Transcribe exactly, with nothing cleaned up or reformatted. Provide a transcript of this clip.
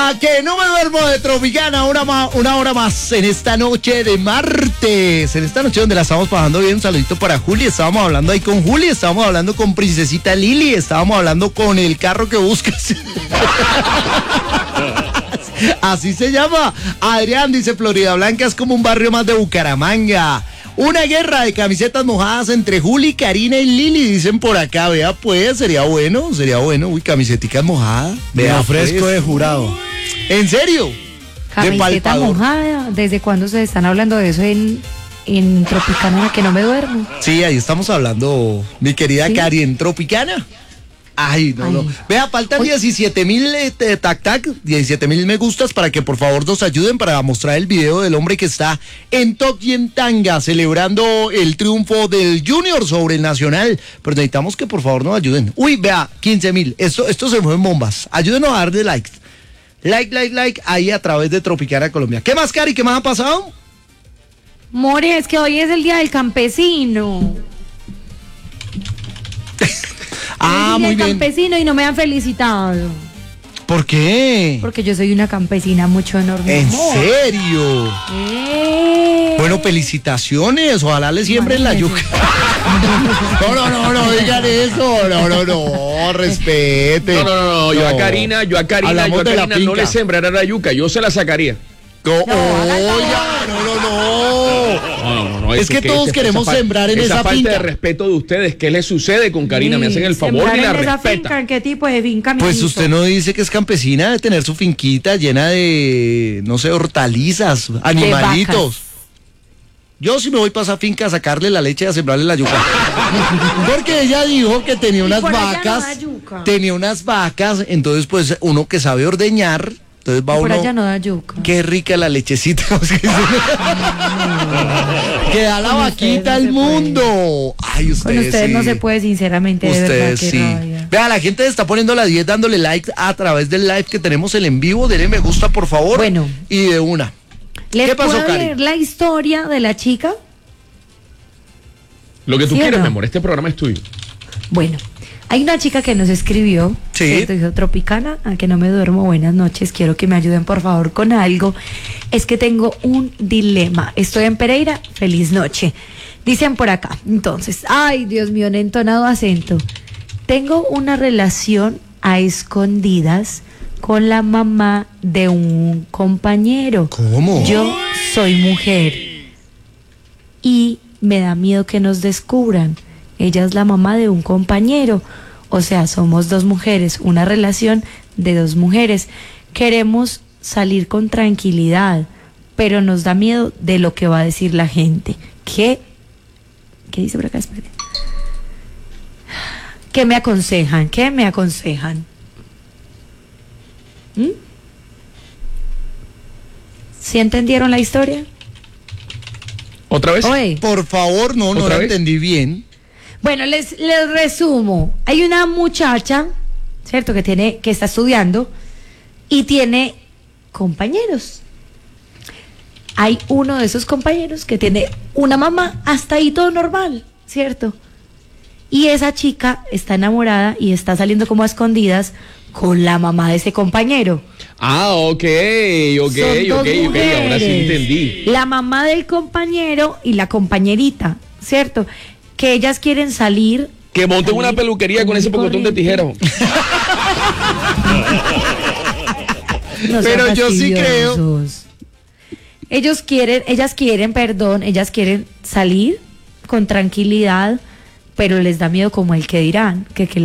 A que no me duermo de Tropicana, una, ma, una hora más en esta noche de martes, en esta noche donde la estamos pasando bien. Un saludito para Juli, estábamos hablando ahí con Juli, estábamos hablando con Princesita Lili, estábamos hablando con el carro que buscas. Así se llama. Adrián dice: Florida Blanca es como un barrio más de Bucaramanga. Una guerra de camisetas mojadas entre Juli, Karina y Lili, dicen por acá. Vea pues, sería bueno, sería bueno. Uy, camiseticas mojadas. Vea, fresco pues. De jurado. ¿En serio? Camiseta mojada. ¿Desde cuándo se están hablando de eso en, en Tropicana, que no me duermo? Sí, ahí estamos hablando, mi querida ¿Sí? Cari, en Tropicana. Ay, no, Ay. no. Vea, faltan diecisiete mil eh, tac tac, diecisiete mil me gustas para que por favor nos ayuden para mostrar el video del hombre que está en Top y en Tanga celebrando el triunfo del Junior sobre el Nacional. Pero necesitamos que por favor nos ayuden. Uy, vea, quince mil. Esto, esto se mueven bombas. Ayúdenos a darle likes. Like, like, like, ahí a través de Tropicana Colombia. ¿Qué más, Cari? ¿Qué más ha pasado? More, es que hoy es el día del campesino. Ah, muy bien. Campesino y no me han felicitado. ¿Por qué? Porque yo soy una campesina mucho enorme. ¿En serio? ¿Eh? Bueno, felicitaciones. Ojalá le siembren la yuca. No, no, no, no digan eso. No, no, no, respete. No, no, no, no. Yo a Karina, yo a Karina, yo a Karina no le sembraré la yuca, yo se la sacaría. No, no, oiga, no, no, no. No, no, no. Es que, que todos queremos esa sembrar en esa, esa finca. Esa falta de respeto de ustedes, ¿qué les sucede con Karina? Sí, me hacen el favor y la respetan. ¿Qué tipo de finca? Pues usted no dice que es campesina de tener su finquita llena de, no sé, hortalizas, animalitos. Yo sí me voy para esa finca a sacarle la leche y a sembrarle la yuca. Porque ella dijo que tenía unas vacas, no tenía unas vacas, entonces pues uno que sabe ordeñar. Entonces va por uno, allá no da yuca. Qué rica la lechecita. Que da la vaquita al mundo. Ay, ustedes Con ustedes sí. no se puede, sinceramente, de ustedes verdad, sí. rabia. Vea, la gente está poniendo la diez dándole like a través del live que tenemos el en vivo. Denle me gusta, por favor. Bueno. Y de una. ¿Qué pasó, Cari? ¿Leer la historia de la chica? Lo que tú ¿Sí quieras, no? mi amor. Este programa es tuyo. Bueno. Hay una chica que nos escribió, sí. ¿cierto? Dijo: Tropicana, a que no me duermo, buenas noches, quiero que me ayuden por favor con algo. Es que tengo un dilema, estoy en Pereira, feliz noche. Dicen por acá, entonces, ay Dios mío, en entonado acento. Tengo una relación a escondidas con la mamá de un compañero. ¿Cómo? Yo soy mujer y me da miedo que nos descubran. Ella es la mamá de un compañero, o sea, somos dos mujeres, una relación de dos mujeres. Queremos salir con tranquilidad, pero nos da miedo de lo que va a decir la gente. ¿Qué? ¿Qué dice por acá? Espere. ¿Qué me aconsejan? ¿Qué me aconsejan? ¿Mm? ¿Sí entendieron la historia? ¿Otra vez? Oye. Por favor, no, no la entendí bien. Bueno, les, les resumo. Hay una muchacha, ¿cierto? Que tiene, que está estudiando y tiene compañeros. Hay uno de esos compañeros que tiene una mamá, hasta ahí todo normal, ¿cierto? Y esa chica está enamorada y está saliendo como a escondidas con la mamá de ese compañero. Ah, ok, ok, Son ok, ok, ahora sí entendí. La mamá del compañero y la compañerita, ¿cierto? Que ellas quieren salir. Que monten una peluquería con ese pocotón de tijeras. No, pero yo sí creo. Ellos quieren, ellas quieren, perdón, ellas quieren salir con tranquilidad, pero les da miedo como el que dirán, que, que